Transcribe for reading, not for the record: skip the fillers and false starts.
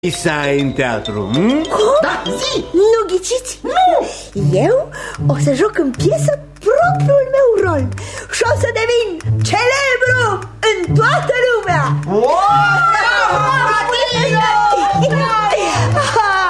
să ai în teatru. Da, zi! Nu ghiciți? Nu! Eu o să joc în piesă propriul meu rol și o să devin celebru în toată lumea.